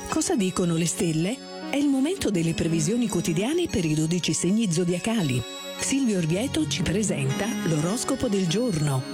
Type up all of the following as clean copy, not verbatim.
Cosa dicono le stelle? È il momento delle previsioni quotidiane per i 12 segni zodiacali. Silvio Orvieto ci presenta l'oroscopo del giorno.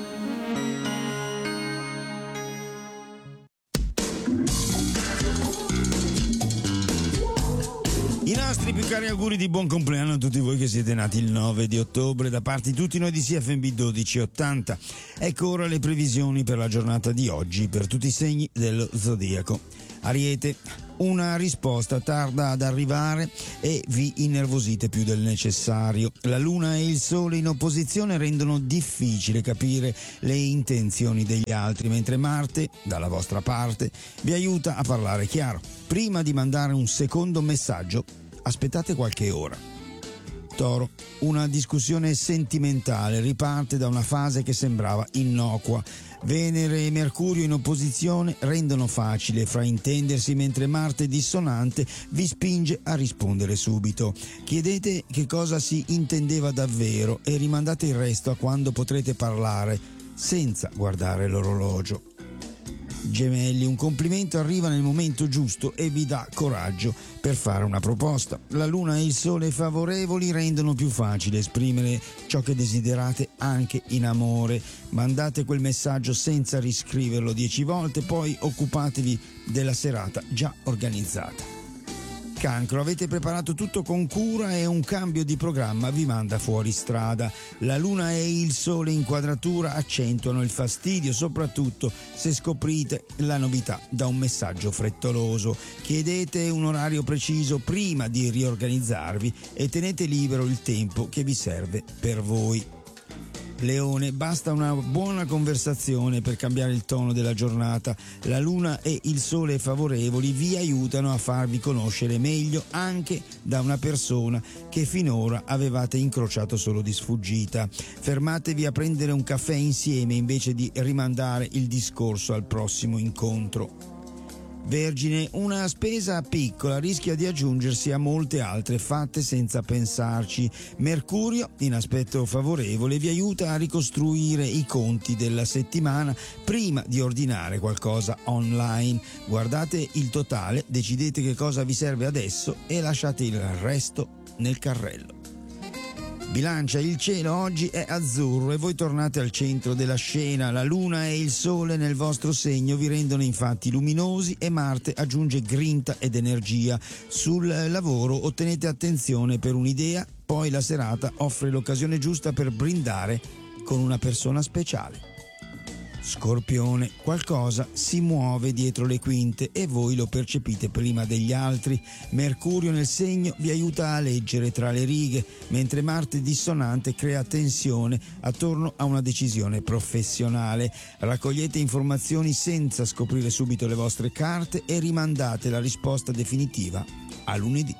I nostri più cari auguri di buon compleanno a tutti voi che siete nati il 9 di ottobre da parte di tutti noi di CFMB 1280. Ecco ora le previsioni per la giornata di oggi per tutti i segni dello zodiaco. Ariete, una risposta tarda ad arrivare e vi innervosite più del necessario. La luna e il sole in opposizione rendono difficile capire le intenzioni degli altri, mentre Marte, dalla vostra parte, vi aiuta a parlare chiaro. Prima di mandare un secondo messaggio, aspettate qualche ora. Toro, una discussione sentimentale riparte da una fase che sembrava innocua. Venere e Mercurio in opposizione rendono facile fraintendersi, mentre Marte dissonante vi spinge a rispondere subito. Chiedete che cosa si intendeva davvero e rimandate il resto a quando potrete parlare senza guardare l'orologio. Gemelli, un complimento arriva nel momento giusto e vi dà coraggio per fare una proposta. La luna e il sole favorevoli rendono più facile esprimere ciò che desiderate anche in amore. Mandate quel messaggio senza riscriverlo 10 volte, poi occupatevi della serata già organizzata. Cancro, avete preparato tutto con cura e un cambio di programma vi manda fuori strada. La luna e il sole in quadratura accentuano il fastidio, soprattutto se scoprite la novità da un messaggio frettoloso. Chiedete un orario preciso prima di riorganizzarvi e tenete libero il tempo che vi serve per voi. Leone, basta una buona conversazione per cambiare il tono della giornata. La luna e il sole favorevoli vi aiutano a farvi conoscere meglio anche da una persona che finora avevate incrociato solo di sfuggita. Fermatevi a prendere un caffè insieme invece di rimandare il discorso al prossimo incontro. Vergine, una spesa piccola rischia di aggiungersi a molte altre fatte senza pensarci. Mercurio, in aspetto favorevole, vi aiuta a ricostruire i conti della settimana prima di ordinare qualcosa online. Guardate il totale, decidete che cosa vi serve adesso e lasciate il resto nel carrello. Bilancia, il cielo oggi è azzurro e voi tornate al centro della scena. La luna e il sole nel vostro segno vi rendono infatti luminosi e Marte aggiunge grinta ed energia. Sul lavoro ottenete attenzione per un'idea, poi la serata offre l'occasione giusta per brindare con una persona speciale. Scorpione, qualcosa si muove dietro le quinte e voi lo percepite prima degli altri. Mercurio nel segno vi aiuta a leggere tra le righe, mentre Marte dissonante crea tensione attorno a una decisione professionale. Raccogliete informazioni senza scoprire subito le vostre carte e rimandate la risposta definitiva a lunedì.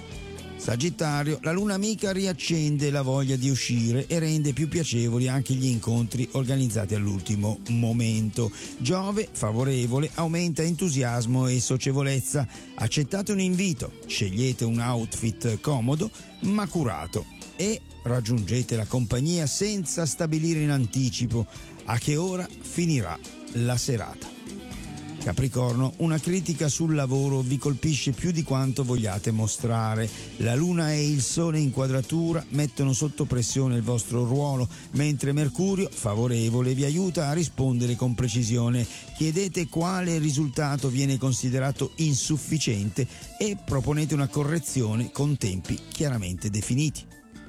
Sagittario, la luna amica riaccende la voglia di uscire e rende più piacevoli anche gli incontri organizzati all'ultimo momento. Giove, favorevole, aumenta entusiasmo e socievolezza. Accettate un invito, scegliete un outfit comodo ma curato e raggiungete la compagnia senza stabilire in anticipo a che ora finirà la serata. Capricorno, una critica sul lavoro vi colpisce più di quanto vogliate mostrare. La luna e il sole in quadratura mettono sotto pressione il vostro ruolo, mentre Mercurio, favorevole, vi aiuta a rispondere con precisione. Chiedete quale risultato viene considerato insufficiente e proponete una correzione con tempi chiaramente definiti.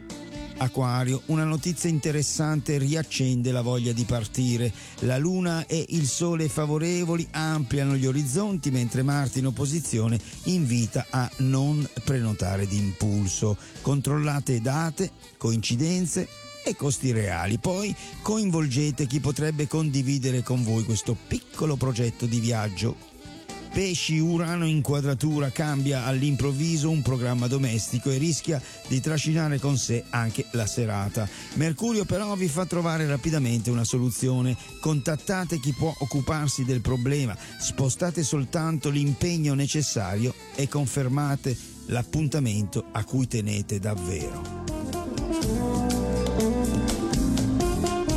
Acquario, una notizia interessante riaccende la voglia di partire. La luna e il sole favorevoli ampliano gli orizzonti, mentre Marte in opposizione invita a non prenotare d'impulso. Controllate date, coincidenze e costi reali, poi coinvolgete chi potrebbe condividere con voi questo piccolo progetto di viaggio. Pesci, Urano in quadratura cambia all'improvviso un programma domestico e rischia di trascinare con sé anche la serata. Mercurio però vi fa trovare rapidamente una soluzione. Contattate chi può occuparsi del problema, spostate soltanto l'impegno necessario e confermate l'appuntamento a cui tenete davvero.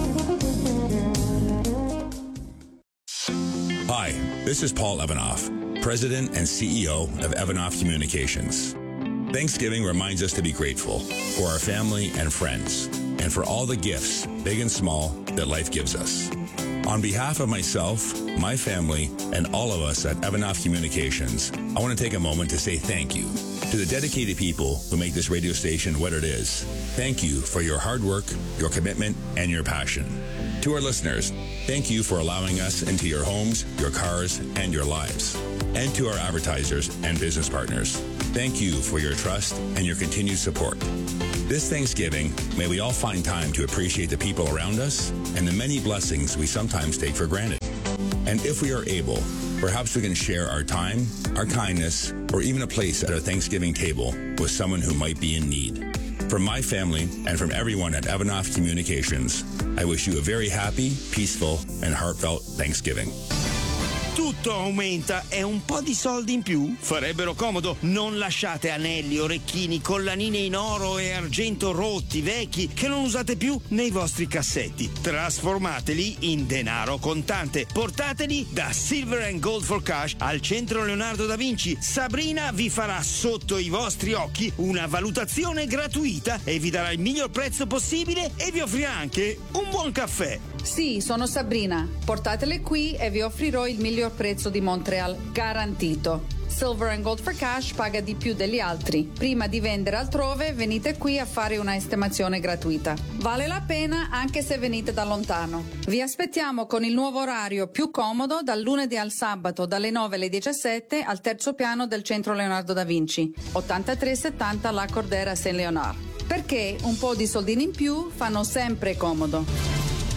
Hi, this is Paul Evanoff. President and CEO of Evanoff Communications. Thanksgiving reminds us to be grateful for our family and friends, and for all the gifts, big and small, that life gives us. On behalf of myself, my family, and all of us at Evanoff Communications, I want to take a moment to say thank you to the dedicated people who make this radio station what it is. Thank you for your hard work, your commitment, and your passion. To our listeners, thank you for allowing us into your homes, your cars, and your lives. And to our advertisers and business partners, thank you for your trust and your continued support. This Thanksgiving, may we all find time to appreciate the people around us and the many blessings we sometimes take for granted. And if we are able, perhaps we can share our time, our kindness, or even a place at our Thanksgiving table with someone who might be in need. From my family and from everyone at Evanoff Communications, I wish you a very happy, peaceful, and heartfelt Thanksgiving. Tutto aumenta e un po' di soldi in più farebbero comodo. Non lasciate anelli, orecchini, collanine in oro e argento rotti, vecchi, che non usate più nei vostri cassetti. Trasformateli in denaro contante. Portateli da Silver & Gold for Cash al centro Leonardo da Vinci. Sabrina vi farà sotto i vostri occhi una valutazione gratuita e vi darà il miglior prezzo possibile e vi offrirà anche un buon caffè. Sì, sono Sabrina. Portatele qui e vi offrirò il miglior prezzo di Montreal, garantito. Silver & Gold for Cash paga di più degli altri. Prima di vendere altrove, venite qui a fare una estimazione gratuita. Vale la pena anche se venite da lontano. Vi aspettiamo con il nuovo orario più comodo dal lunedì al sabato dalle 9 alle 17 al terzo piano del centro Leonardo da Vinci, 8370 La Cordera Saint Leonard. Perché un po' di soldini in più fanno sempre comodo.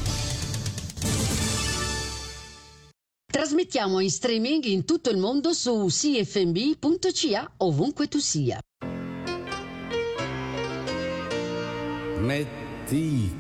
Trasmettiamo in streaming in tutto il mondo su cfmb.ca ovunque tu sia. Metti